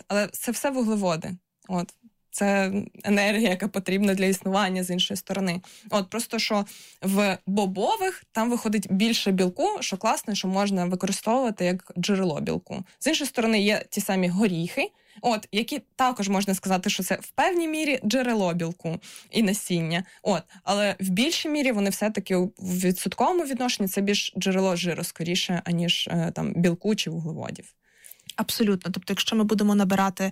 але це все вуглеводи. От. Це енергія, яка потрібна для існування з іншої сторони. От просто, що в бобових там виходить більше білку, що класно, що можна використовувати як джерело білку. З іншої сторони є ті самі горіхи, от, які також можна сказати, що це в певній мірі джерело білку і насіння. От, але в більшій мірі вони все-таки в відсотковому відношенні це більш джерело жиру скоріше, аніж там білку чи вуглеводів. Абсолютно. Тобто, якщо ми будемо набирати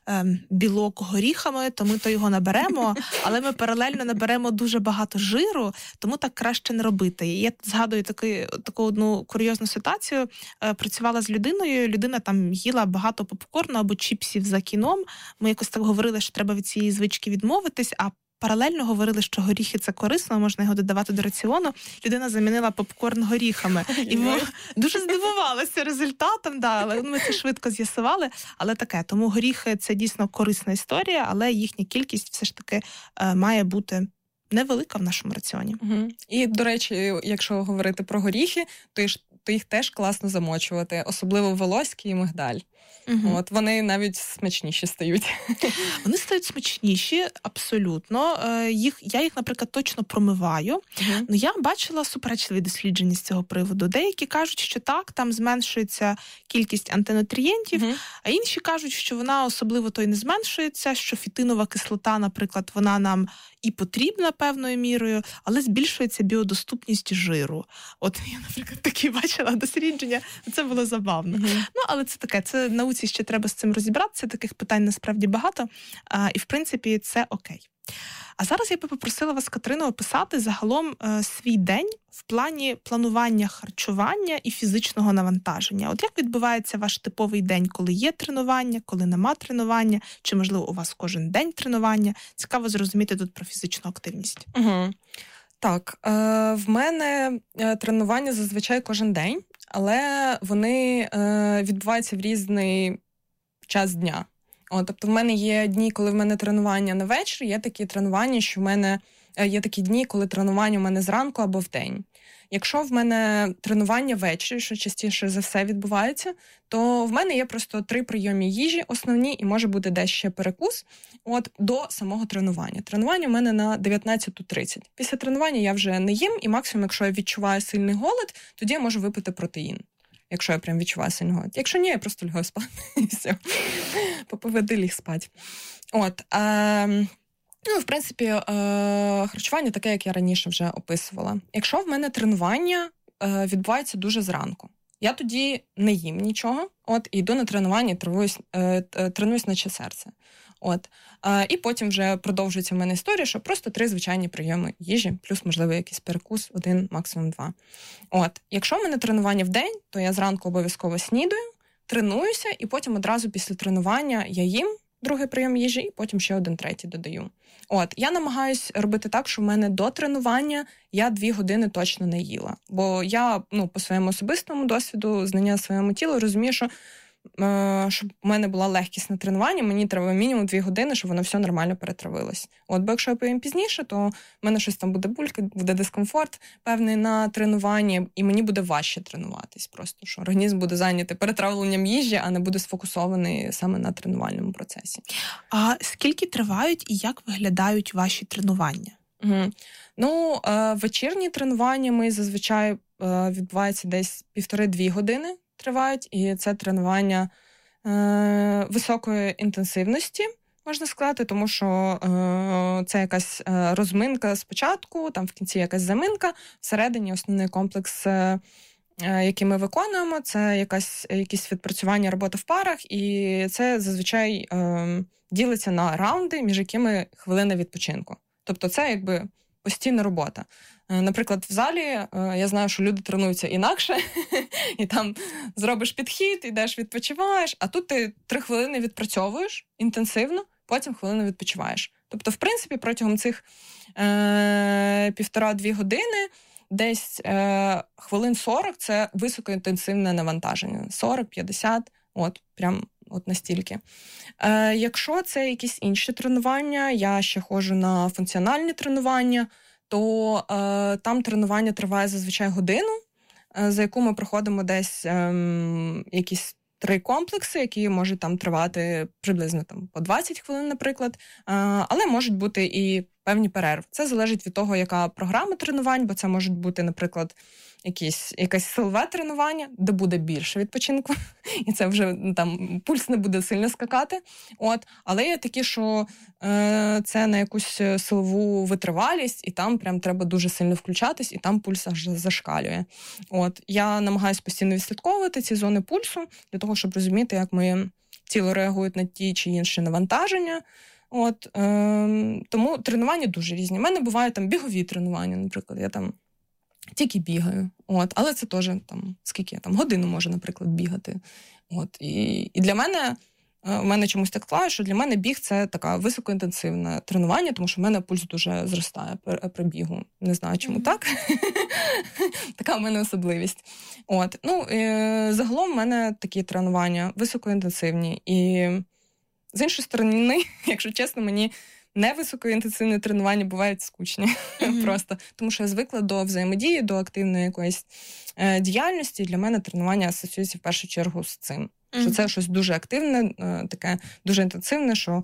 білок горіхами, то ми то його наберемо, але ми паралельно наберемо дуже багато жиру, тому так краще не робити. І я згадую таку одну курйозну ситуацію. Працювала з людиною, людина там їла багато попкорну або чіпсів за кіном. Ми якось так говорили, що треба від цієї звички відмовитись, а паралельно говорили, що горіхи – це корисно, можна його додавати до раціону. Людина замінила попкорн горіхами. І ми дуже здивувалися результатом, да, але ми це швидко з'ясували. Але таке, тому горіхи – це дійсно корисна історія, але їхня кількість все ж таки має бути невелика в нашому раціоні. Угу. І, до речі, якщо говорити про горіхи, то їх теж класно замочувати, особливо волоський і мигдаль. Угу. От, вони навіть смачніші стають. Вони стають смачніші, абсолютно. Я їх, наприклад, точно промиваю. Ну, я бачила суперечливі дослідження з цього приводу. Деякі кажуть, що так, там зменшується кількість антинутрієнтів, а інші кажуть, що вона особливо то й не зменшується, що фітинова кислота, наприклад, вона нам і потрібна певною мірою, але збільшується біодоступність жиру. От я, наприклад, такі бачила дослідження, це було забавно. Ну, але це таке, це науці ще треба з цим розібратися, таких питань насправді багато, і, в принципі, це окей. А зараз я би попросила вас, Катерино, описати загалом свій день в плані планування харчування і фізичного навантаження. От як відбувається ваш типовий день, коли є тренування, коли нема тренування, чи, можливо, у вас кожен день тренування? Цікаво зрозуміти тут про фізичну активність. Угу. Так, в мене тренування зазвичай кожен день, але вони відбуваються в різний час дня. Тобто в мене є дні, коли в мене тренування на вечір, є такі тренування, що в мене є такі дні, коли тренування в мене зранку або вдень. Якщо в мене тренування ввечері, що частіше за все відбувається, то в мене є просто 3 прийоми їжі основні і може бути десь ще перекус до самого тренування. Тренування в мене на 19:30. Після тренування я вже не їм, і максимум, якщо я відчуваю сильний голод, тоді я можу випити протеїн. Якщо я прям відчуваю сильний голод. Якщо ні, я просто лягаю спати. І все. Поповеди ліг спати. В принципі, харчування таке, як я раніше вже описувала. Якщо в мене тренування відбувається дуже зранку, я тоді не їм нічого, і йду на тренування, тренуюсь наче серце. І потім вже продовжується в мене історія, що просто 3 звичайні прийоми їжі, плюс, можливо, якийсь перекус, 1, максимум 2. Якщо в мене тренування в день, то я зранку обов'язково снідаю, тренуюся, і потім одразу після тренування я їм другий прийом їжі, і потім ще 1 третій додаю. Я намагаюсь робити так, що в мене до тренування я 2 години точно не їла. Бо я, по своєму особистому досвіду, знання своєму тілу, розумію, що щоб у мене була легкість на тренуванні, мені треба мінімум 2 години, щоб воно все нормально перетравилось. Бо якщо я поїм пізніше, то в мене щось там буде булька, буде дискомфорт певний на тренуванні, і мені буде важче тренуватись просто, що організм буде зайнятий перетравленням їжі, а не буде сфокусований саме на тренувальному процесі. А скільки тривають і як виглядають ваші тренування? Вечірні тренування ми зазвичай відбуваються десь 1,5-2 години. Тривають, і це тренування високої інтенсивності, можна сказати, тому що це якась розминка спочатку, там в кінці якась заминка, всередині основний комплекс, який ми виконуємо, це якісь відпрацювання роботи в парах, і це зазвичай ділиться на раунди, між якими хвилина відпочинку. Тобто це якби постійна робота. Наприклад, в залі я знаю, що люди тренуються інакше, і там зробиш підхід, йдеш, відпочиваєш, а тут ти 3 хвилини відпрацьовуєш інтенсивно, потім хвилину відпочиваєш. Тобто, в принципі, протягом цих 1,5-2 години десь хвилин 40 – це високоінтенсивне навантаження. 40-50, прям настільки. Якщо це якісь інші тренування, я ще ходжу на функціональні тренування, то там тренування триває зазвичай годину, за яку ми проходимо десь якісь 3 комплекси, які можуть там тривати приблизно там по 20 хвилин, наприклад, але можуть бути і певні перерви. Це залежить від того, яка програма тренувань, бо це можуть бути, наприклад, якесь силове тренування, де буде більше відпочинку, і це вже там пульс не буде сильно скакати. Але є такі, що це на якусь силову витривалість, і там прям треба дуже сильно включатись, і там пульс аж зашкалює. Я намагаюся постійно відслідковувати ці зони пульсу, для того, щоб розуміти, як моє тіло реагує на ті чи інші навантаження. Тому тренування дуже різні. У мене бувають там бігові тренування, наприклад, я там тільки бігаю. Але це теж там, скільки я там, годину можу, наприклад, бігати. І для мене, у мене чомусь так склалося, що для мене біг – це така високоінтенсивне тренування, тому що в мене пульс дуже зростає при бігу. Не знаю, чому так. Така в мене особливість. Загалом в мене такі тренування високоінтенсивні. І з іншої сторони, якщо чесно, мені невисокоінтенсивні тренування бувають скучні. Просто. Тому що я звикла до взаємодії, до активної якоїсь діяльності. І для мене тренування асоціюється в першу чергу з цим. Що це щось дуже активне, таке дуже інтенсивне, що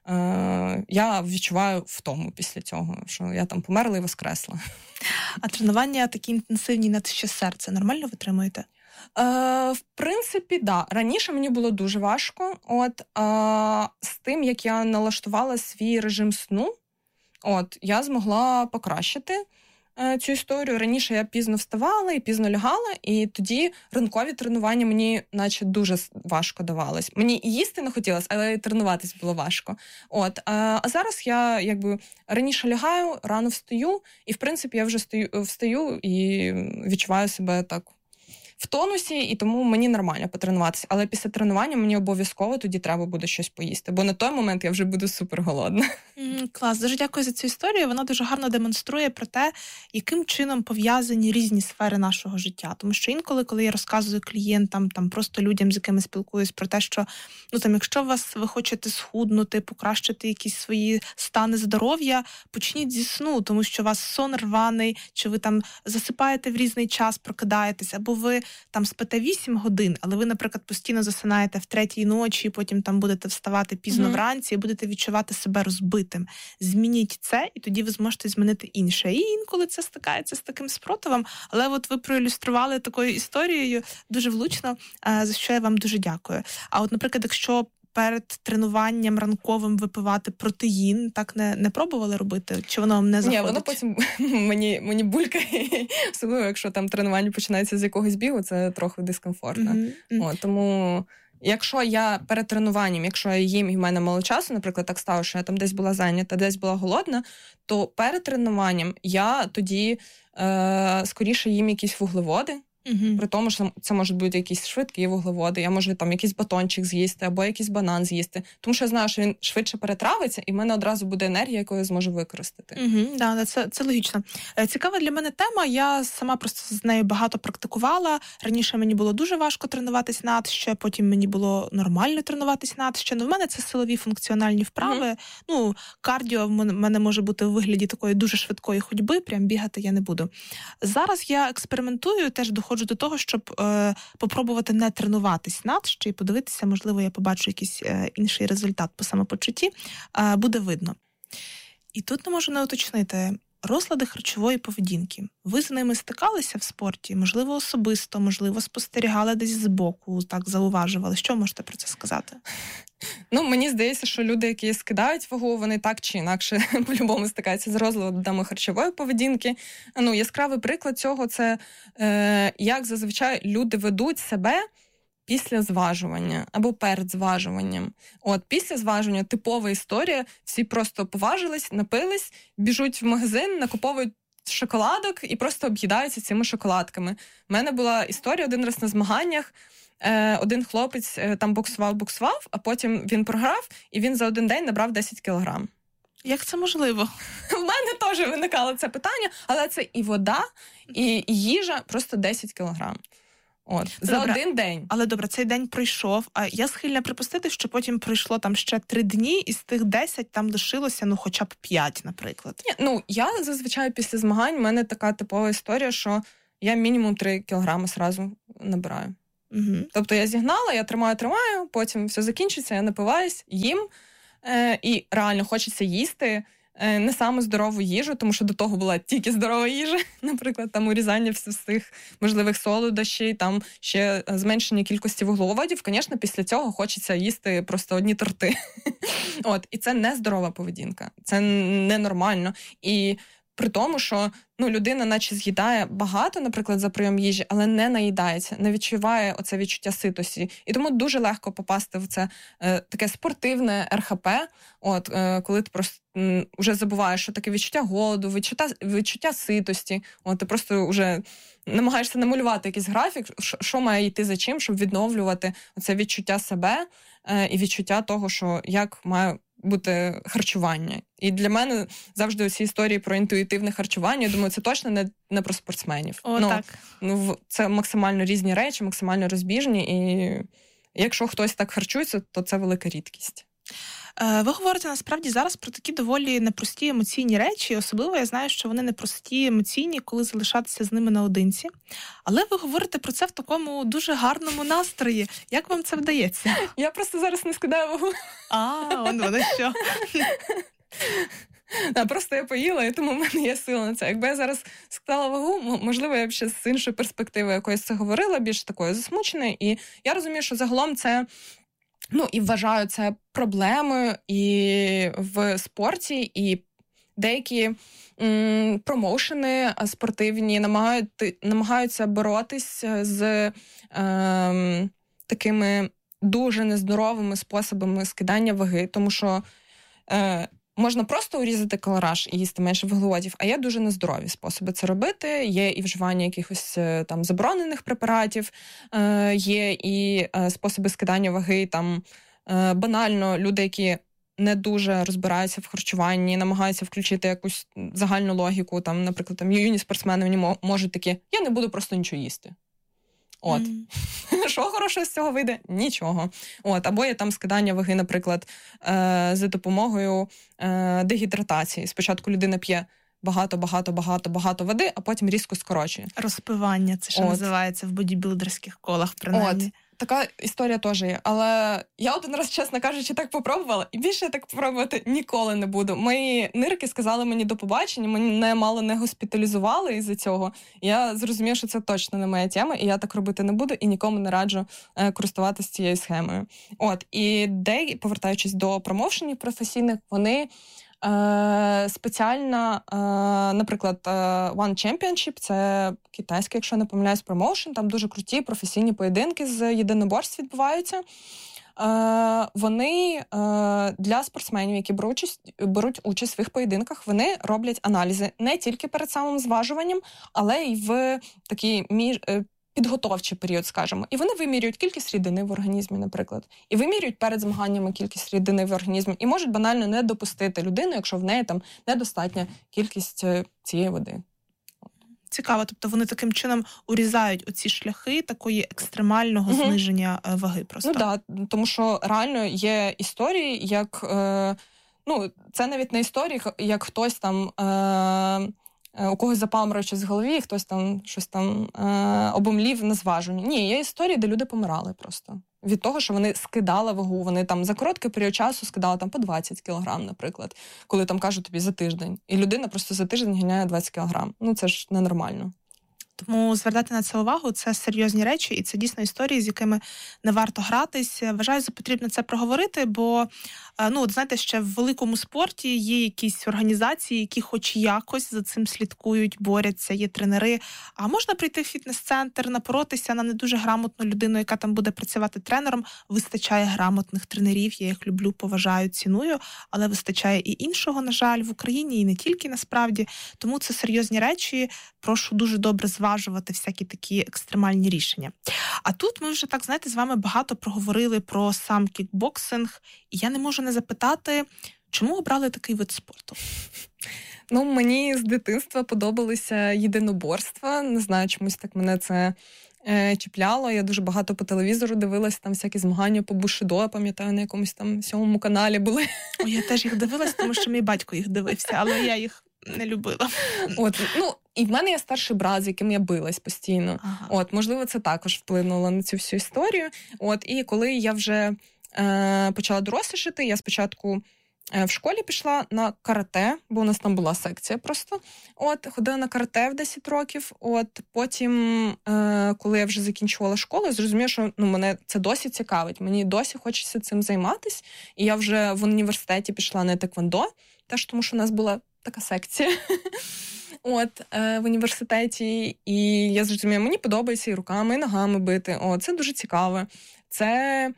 я відчуваю втому після цього, що я там померла і воскресла. А тренування такі інтенсивні на ще серце нормально витримуєте? В принципі, да. Раніше мені було дуже важко. З тим, як я налаштувала свій режим сну, я змогла покращити цю історію. Раніше я пізно вставала і пізно лягала, і тоді ранкові тренування мені наче дуже важко давались. Мені і їсти не хотілося, але і тренуватись було важко. А зараз я раніше лягаю, рано встаю, і в принципі я вже встаю і відчуваю себе так в тонусі, і тому мені нормально потренуватися. Але після тренування мені обов'язково тоді треба буде щось поїсти, бо на той момент я вже буду супер голодна. Клас, дуже дякую за цю історію. Вона дуже гарно демонструє про те, яким чином пов'язані різні сфери нашого життя. Тому що інколи, коли я розказую клієнтам, там просто людям, з якими спілкуюсь, про те, що якщо ви хочете схуднути, покращити якісь свої стани здоров'я, почніть зі сну, тому що у вас сон рваний, чи ви там засипаєте в різний час, прокидаєтесь, або ви там спите 8 годин, але ви, наприклад, постійно засинаєте в 3-й ночі, потім там будете вставати пізно вранці і будете відчувати себе розбитим. Змініть це, і тоді ви зможете змінити інше. І інколи це стикається з таким спротивом, але ви проілюстрували такою історією дуже влучно, за що я вам дуже дякую. А наприклад, якщо перед тренуванням ранковим випивати протеїн, так не пробували робити? Чи воно вам не заходить? Ні, воно потім мені булькає, особливо якщо там тренування починається з якогось бігу, це трохи дискомфортно. Тому якщо я перед тренуванням, якщо я їм і в мене мало часу, наприклад, так стало, що я там десь була зайнята, десь була голодна, то перед тренуванням я тоді скоріше їм якісь вуглеводи, при тому, що це можуть бути якісь швидкі вуглеводи, я можу там якийсь батончик з'їсти або якийсь банан з'їсти, тому що я знаю, що він швидше перетравиться, і в мене одразу буде енергія, яку я зможу використати. Це логічно. Цікава для мене тема, я сама просто з нею багато практикувала. Раніше мені було дуже важко тренуватись надще, потім мені було нормально тренуватись надще. В мене це силові функціональні вправи. Кардіо в мене може бути в вигляді такої дуже швидкої ходьби, прям бігати я не буду. Зараз я експериментую, теж доходжу до того, щоб попробувати не тренуватись надще і подивитися, можливо, я побачу якийсь інший результат по самопочутті. Буде видно. І тут не можу не уточнити. Розлади харчової поведінки. Ви з ними стикалися в спорті? Можливо, особисто, можливо, спостерігали десь збоку, так зауважували. Що можете про це сказати? Мені здається, що люди, які скидають вагу, вони так чи інакше по-любому стикаються з розладами харчової поведінки. Яскравий приклад цього – це як зазвичай люди ведуть себе після зважування або перед зважуванням. Після зважування типова історія, всі просто поважились, напились, біжуть в магазин, накуповують шоколадок і просто об'їдаються цими шоколадками. У мене була історія один раз на змаганнях. Один хлопець там боксував, а потім він програв, і він за один день набрав 10 кілограм. Як це можливо? В мене теж виникало це питання, але це і вода, і їжа просто 10 кілограм. За один день. Але добре, цей день пройшов, а я схильна припустити, що потім пройшло там ще 3 дні, і з тих 10 там лишилося, хоча б 5, наприклад. Я зазвичай після змагань, в мене така типова історія, що я мінімум 3 кілограми зразу набираю. Тобто я зігнала, я тримаю, потім все закінчиться, я напиваюсь, їм, і реально хочеться їсти не саме здорову їжу, тому що до того була тільки здорова їжа, наприклад, там урізання всіх можливих солодощів, там ще зменшення кількості вуглеводів. Звісно, після цього хочеться їсти просто одні торти. І це не здорова поведінка, це ненормально. І при тому, що людина наче з'їдає багато, наприклад, за прийом їжі, але не наїдається, не відчуває оце відчуття ситості. І тому дуже легко попасти в це таке спортивне РХП, коли ти просто вже забуваєш, що таке відчуття голоду, відчуття ситості. Ти просто вже намагаєшся намалювати якийсь графік, що має йти за чим, щоб відновлювати це відчуття себе і відчуття того, що як має бути харчування. І для мене завжди ці історії про інтуїтивне харчування, я думаю, це точно не про спортсменів. Так. Це максимально різні речі, максимально розбіжні, і якщо хтось так харчується, то це велика рідкість. Ви говорите, насправді, зараз про такі доволі непрості емоційні речі. Особливо я знаю, що вони непрості емоційні, коли залишатися з ними наодинці. Але ви говорите про це в такому дуже гарному настрої. Як вам це вдається? Я просто зараз не скидаю вагу. Воно що. Просто я поїла, і тому в мене є сила на це. Якби я зараз склала вагу, можливо, я б ще з іншої перспективи якоїсь це говорила, більш такою засмученою. І я розумію, що загалом це і вважаю це проблемою і в спорті, і деякі промоушени спортивні намагаються боротися з такими дуже нездоровими способами скидання ваги, тому що можна просто урізати калораж і їсти менше вуглеводів, а є дуже нездорові способи це робити. Є і вживання якихось там заборонених препаратів, є і способи скидання ваги, там банально люди, які не дуже розбираються в харчуванні, намагаються включити якусь загальну логіку, там, наприклад, юні спортсмени, вони можуть такі, я не буду просто нічого їсти. Що хорошого з цього вийде? Нічого. Або є там скидання ваги, наприклад, за допомогою дегідратації. Спочатку людина п'є багато води, а потім різко скорочує. Розпивання, це що називається в бодібілдерських колах, принаймні. Така історія теж є. Але я один раз, чесно кажучи, так попробувала, і більше я так попробувати ніколи не буду. Мої нирки сказали мені до побачення, мене мало не госпіталізували із-за цього. Я зрозуміла, що це точно не моя тема, і я так робити не буду, і нікому не раджу користуватися цією схемою. І повертаючись до промоушенів професійних, вони спеціально, наприклад, One Championship, це китайський, якщо не помиляюсь, промоушен, там дуже круті професійні поєдинки з єдиноборств відбуваються. Вони для спортсменів, які беруть участь в своїх поєдинках, вони роблять аналізи не тільки перед самим зважуванням, але й в такий підготовчий період, скажімо. І вони вимірюють кількість рідини в організмі, наприклад. І вимірюють перед змаганнями кількість рідини в організмі. І можуть банально не допустити людину, якщо в неї там недостатня кількість цієї води. Цікаво, тобто вони таким чином урізають оці шляхи такої екстремального зниження ваги просто. Так, тому що реально є історії, як... це навіть не історії, як хтось там... у когось запаморочить з голові, хтось там щось там обомлів на зважуванні. Ні, є історії, де люди помирали просто. Від того, що вони скидали вагу. Вони там за короткий період часу скидали там по 20 кілограм, наприклад. Коли там кажуть тобі за тиждень. І людина просто за тиждень ганяє 20 кілограм. Це ж ненормально. Тому звертати на це увагу – це серйозні речі, і це дійсно історії, з якими не варто гратись. Вважаю, за потрібно це проговорити, бо, знаєте, ще в великому спорті є якісь організації, які хоч якось за цим слідкують, борються, є тренери. А можна прийти в фітнес-центр, напоротися на не дуже грамотну людину, яка там буде працювати тренером. Вистачає грамотних тренерів, я їх люблю, поважаю, ціную, але вистачає і іншого, на жаль, в Україні, і не тільки насправді. Тому це серйозні речі. Прошу дуже добре зважувати всякі такі екстремальні рішення. А тут ми вже, так, знаєте, з вами багато проговорили про сам кікбоксинг, і я не можу не запитати, чому обрали такий вид спорту? Мені з дитинства подобалися єдиноборства. Не знаю, чомусь так мене це чіпляло. Я дуже багато по телевізору дивилася, там всякі змагання по бушидо, я пам'ятаю, на якомусь там 7 каналі були. Я теж їх дивилась, тому що мій батько їх дивився, але я їх не любила. І в мене є старший брат, з яким я билась постійно. Ага. От, можливо, це також вплинуло на цю всю історію. От, і коли я вже почала дорослішати, я спочатку в школі пішла на карате, бо у нас там була секція просто. От, ходила на карате в 10 років. От, потім, коли я вже закінчувала школу, зрозуміла, що мене це досі цікавить. Мені досі хочеться цим займатися. І я вже в університеті пішла на теквондо, теж тому що у нас була така секція. От, в університеті, і я зрозуміла, мені подобається і руками, і ногами бити. О, це дуже цікаве. Це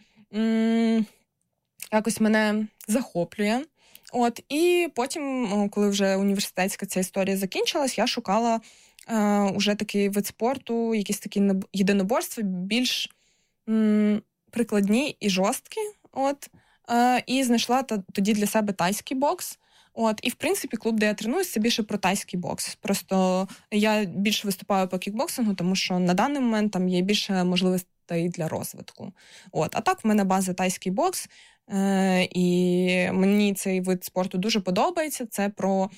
якось мене захоплює. От, і потім, коли вже університетська ця історія закінчилась, я шукала уже такий вид спорту, якісь такі єдиноборства, більш прикладні і жорсткі. От, і знайшла тоді для себе тайський бокс. От, і, в принципі, клуб, де я тренуюсь, це більше про тайський бокс. Просто я більше виступаю по кікбоксингу, тому що на даний момент там є більше можливостей для розвитку. От, а так, в мене база тайський бокс, і мені цей вид спорту дуже подобається. Це про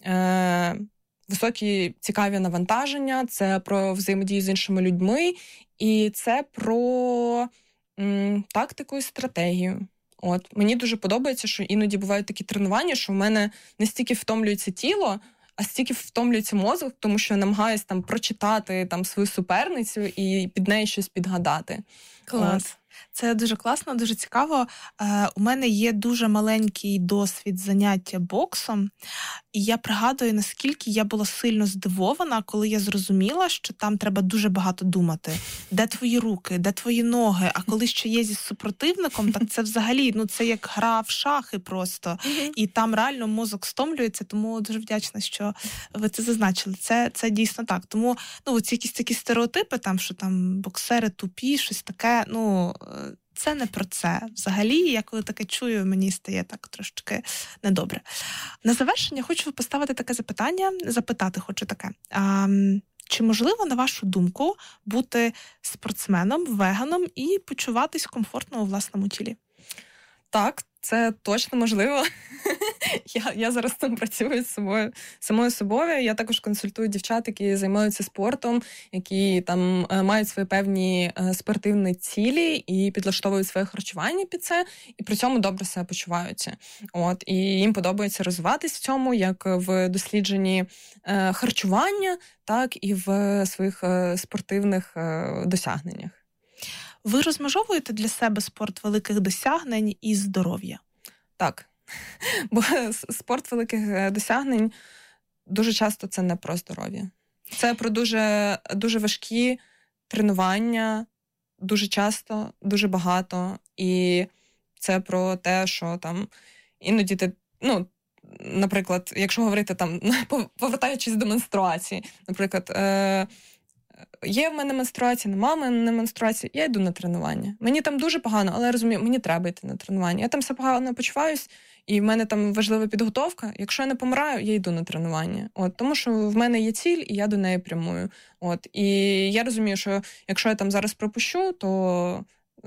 високі цікаві навантаження, це про взаємодію з іншими людьми, і це про тактику і стратегію. От, мені дуже подобається, що іноді бувають такі тренування, що в мене не стільки втомлюється тіло, а стільки втомлюється мозок, тому що я намагаюся там прочитати там свою суперницю і під неї щось підгадати. Клас. От. Це дуже класно, дуже цікаво. У мене є дуже маленький досвід заняття боксом, і я пригадую, наскільки я була сильно здивована, коли я зрозуміла, що там треба дуже багато думати. Де твої руки, де твої ноги, а коли ще є зі супротивником, так це взагалі, це як гра в шахи просто. І там реально мозок стомлюється, тому дуже вдячна, що ви це зазначили. Це дійсно так. Тому, ці якісь такі стереотипи, там, що там боксери тупі, щось таке, це не про це. Взагалі, я коли таке чую, мені стає так трошки недобре. На завершення хочу поставити таке запитати хочу таке. Чи можливо, на вашу думку, бути спортсменом, веганом і почуватись комфортно у власному тілі? Так, це точно можливо. Я зараз там працюю з самою собою. Я також консультую дівчат, які займаються спортом, які там мають свої певні спортивні цілі і підлаштовують своє харчування під це, і при цьому добре себе почуваються. От, і їм подобається розвиватись в цьому, як в дослідженні харчування, так і в своїх спортивних досягненнях. Ви розмежовуєте для себе спорт великих досягнень і здоров'я? Так. Бо спорт великих досягнень дуже часто це не про здоров'я. Це про дуже, дуже важкі тренування, дуже часто, дуже багато. І це про те, що там іноді ти, наприклад, якщо говорити там, повертаючись до менструації, наприклад, є в мене менструація, нема в мене менструації, я йду на тренування. Мені там дуже погано, але я розумію, мені треба йти на тренування. Я там все погано почуваюсь, і в мене там важлива підготовка. Якщо я не помираю, я йду на тренування. От, тому що в мене є ціль, і я до неї прямую. От, і я розумію, що якщо я там зараз пропущу, то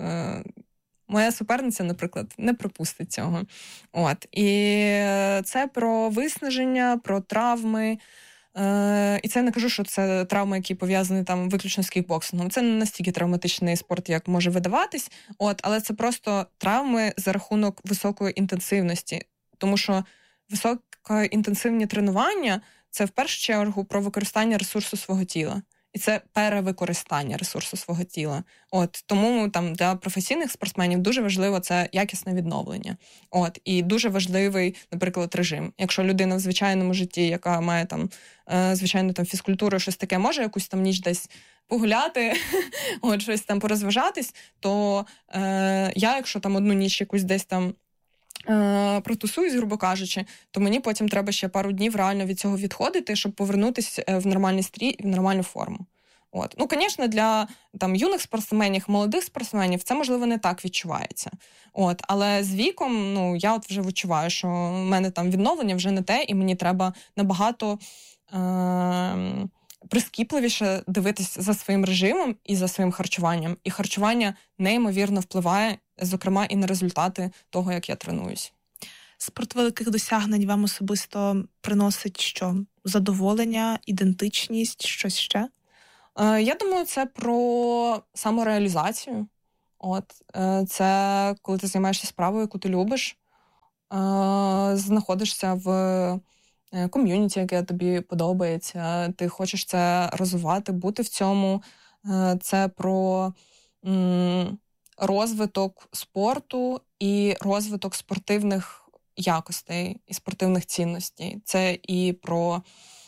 моя суперниця, наприклад, не пропустить цього. От, і це про виснаження, про травми. І це не кажу, що це травми, які пов'язані там виключно з кікбоксингом. Це не настільки травматичний спорт, як може видаватись, але це просто травми за рахунок високої інтенсивності. Тому що високоінтенсивні тренування – це в першу чергу про використання ресурсу свого тіла. І це перевикористання ресурсу свого тіла. Тому там для професійних спортсменів дуже важливо це якісне відновлення. І дуже важливий, наприклад, режим. Якщо людина в звичайному житті, яка має там звичайну там фізкультуру, щось таке, може якусь там ніч десь погуляти, щось там порозважатись, то я, якщо там одну ніч якусь десь там протусуюсь, грубо кажучи, то мені потім треба ще пару днів реально від цього відходити, щоб повернутися в нормальний стрій, в нормальну форму. Звісно, для там юних спортсменів, молодих спортсменів це, можливо, не так відчувається. Але з віком, я вже відчуваю, що в мене там відновлення вже не те, і мені треба набагато прискіпливіше дивитись за своїм режимом і за своїм харчуванням. І харчування неймовірно впливає, зокрема, і на результати того, як я тренуюсь. спортвеликих досягнень вам особисто приносить що? Задоволення, ідентичність, щось ще? Я думаю, це про самореалізацію. Це коли ти займаєшся справою, яку ти любиш, знаходишся в ком'юніті, яке тобі подобається, ти хочеш це розвивати, бути в цьому. Це про розвиток спорту і розвиток спортивних якостей і спортивних цінностей. Це і про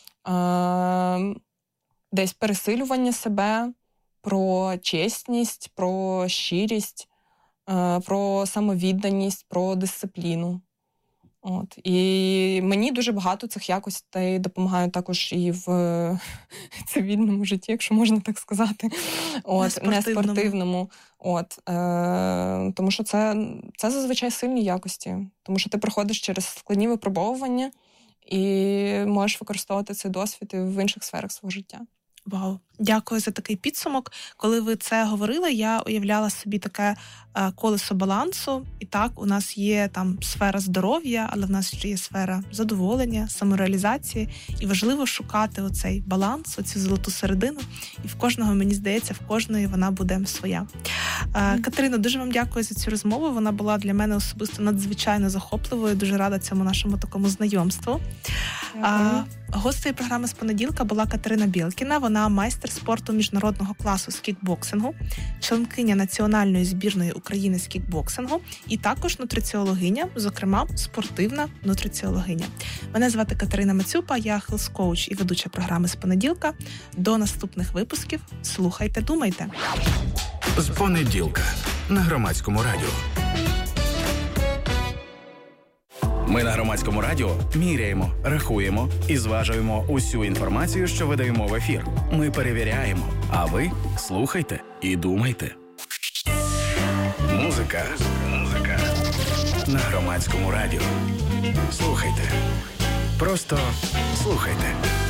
десь пересилювання себе, про чесність, про щирість, про самовідданість, про дисципліну. І мені дуже багато цих якостей допомагають також і в цивільному житті, якщо можна так сказати, не спортивному. Тому що це зазвичай сильні якості, тому що ти проходиш через складні випробовування і можеш використовувати цей досвід і в інших сферах свого життя. Вау, дякую за такий підсумок. Коли ви це говорили, я уявляла собі таке колесо балансу. І так, у нас є там сфера здоров'я, але в нас ще є сфера задоволення, самореалізації. І важливо шукати оцей баланс, оцю золоту середину. І в кожного, мені здається, в кожної вона буде своя. Катерино, дуже вам дякую за цю розмову. Вона була для мене особисто надзвичайно захопливою. Дуже рада цьому нашому такому знайомству. Гостею програми з понеділка була Катерина Білкіна. Вона майстер спорту міжнародного класу з кікбоксингу, членкиня національної збірної України з кікбоксингу і також нутриціологиня, зокрема спортивна нутриціологиня. Мене звати Катерина Мацюпа, я хелс-коуч і ведуча програми з понеділка. До наступних випусків. Слухайте, думайте. З понеділка на Громадському радіо. Ми на Громадському радіо міряємо, рахуємо і зважуємо усю інформацію, що видаємо в ефір. Ми перевіряємо, а ви слухайте і думайте. Музика на Громадському радіо. Слухайте. Просто слухайте.